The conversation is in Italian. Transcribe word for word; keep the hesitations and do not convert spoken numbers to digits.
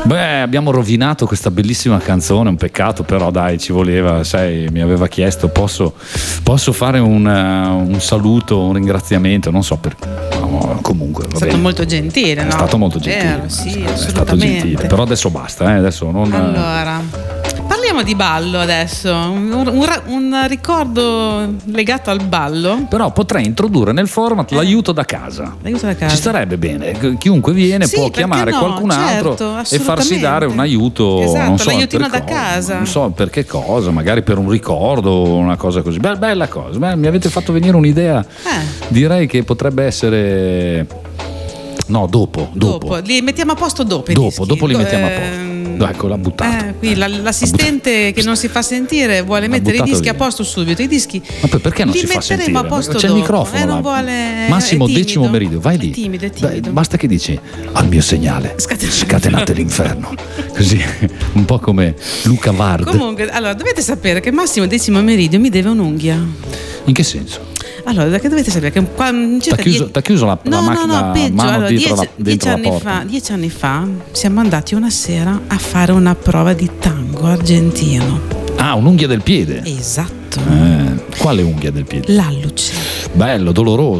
Beh, abbiamo rovinato questa bellissima canzone, un peccato, però dai, ci voleva, sai, mi aveva chiesto, posso, posso fare un, uh, un saluto, un ringraziamento, non so perché, no, comunque va è stato bene. molto gentile, no? È stato molto gentile, Vero, sì, è stato gentile, però adesso basta, eh, adesso non... Allora, parliamo di ballo adesso, un, un, un ricordo legato al ballo. Però potrei introdurre nel format eh. l'aiuto da casa. L'aiuto da casa. Ci starebbe bene, chiunque viene sì, può chiamare no? qualcun altro certo, e farsi dare un aiuto. Esatto, non so, l'aiutino per da cosa, casa. Non so per che cosa, magari per un ricordo o una cosa così. Beh, bella cosa, beh, mi avete fatto venire un'idea. Eh. Direi che potrebbe essere... No, dopo, dopo. Dopo, li mettiamo a posto dopo. i Dopo, dischi. dopo li mettiamo a Eh, posto. Ecco, l'ha buttata. Eh, qui la- l'assistente che non si fa sentire vuole L'ha mettere i buttato dischi via. a posto subito. I dischi Ma poi perché non li si fa metteremo sentire? a posto C'è dopo. il microfono Eh, non là. vuole... Massimo è timido. Decimo Meridio, vai È lì. timido, è timido. Beh, basta che dici al mio segnale Scatenate scatenate l'inferno. Così, un po' come Luca Vard. Comunque, allora, dovete sapere che Massimo Decimo Meridio mi deve un'unghia. In che senso? Allora, che dovete sapere che qua T'ha chiuso, t'ha chiuso la, no, la macchina, no, no, peggio. mano Allora, dietro, dieci, la, dieci dentro la anni porta. fa, dieci anni fa siamo andati una sera a fare una prova di tango argentino. Ah, un'unghia del piede. Esatto. Eh, quale unghia del piede? L'alluce. Bello, doloroso.